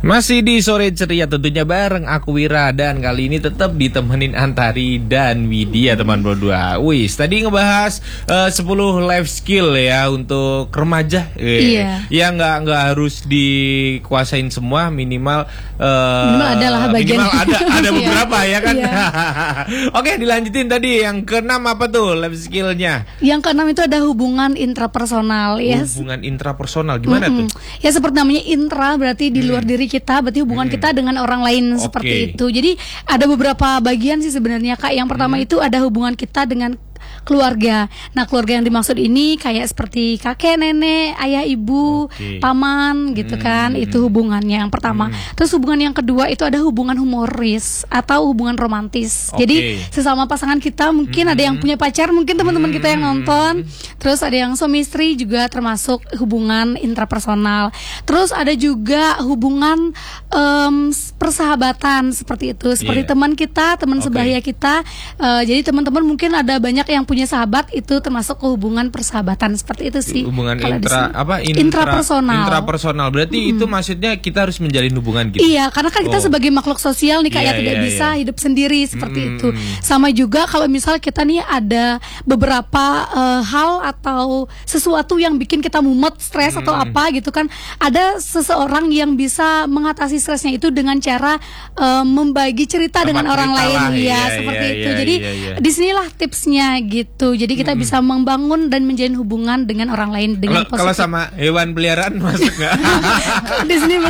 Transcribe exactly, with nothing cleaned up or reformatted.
Masih di sore ceria tentunya bareng aku Wira, dan kali ini tetap ditemenin Antari dan Widya teman berdua. Wih, tadi ngebahas uh, sepuluh life skill ya untuk remaja. Eh, iya. Ya nggak nggak harus dikuasain semua, minimal uh, minimal adalah bagian. Minimal ada ada beberapa ya kan. Iya. Oke, dilanjutin tadi yang keenam apa tuh life skillnya? Yang keenam itu ada hubungan intrapersonal. Yes. Hubungan intrapersonal gimana Mm-mm. tuh? Ya seperti namanya intra berarti di luar Hmm. diri kita, berarti hubungan Hmm. kita dengan orang lain Oke. seperti itu. Jadi ada beberapa bagian sih sebenarnya Kak. Yang pertama Hmm. itu ada hubungan kita dengan keluarga. Nah, keluarga yang dimaksud ini kayak seperti kakek, nenek, ayah, ibu, Oke. paman gitu kan. Hmm. Itu hubungannya yang pertama. Hmm. Terus hubungan yang kedua itu ada hubungan humoris atau hubungan romantis. Oke. Jadi sesama pasangan kita mungkin ada yang punya pacar, mungkin teman-teman kita yang nonton. Terus ada yang suami istri juga termasuk hubungan intrapersonal. Terus ada juga hubungan em, persahabatan seperti itu, seperti Yeah. teman kita, teman Oke. sebaya kita. Eh, jadi teman-teman mungkin ada banyak yang punya sahabat, itu termasuk ke hubungan persahabatan seperti itu sih. Hubungan Kalau di intra sini. apa intra, intrapersonal. intrapersonal berarti itu maksudnya kita harus menjalin hubungan gitu. Iya, karena kan kita Oh. sebagai makhluk sosial nih Kak, Iya, ya tidak iya, bisa iya. hidup sendiri seperti Mm. itu. Sama juga kalau misal kita nih ada beberapa eh, hal atau sesuatu yang bikin kita mumet, stres atau apa gitu kan. Ada seseorang yang bisa mengatasi stresnya itu dengan cara eh, membagi cerita Tempat dengan orang cerita lain lah, ya, iya, seperti iya, itu. iya, Jadi iya, iya. disinilah tipsnya gitu. Jadi kita bisa membangun dan menjalin hubungan dengan orang lain dengan Kalau kalau positif. sama hewan peliharaan masuk nggak? Di sini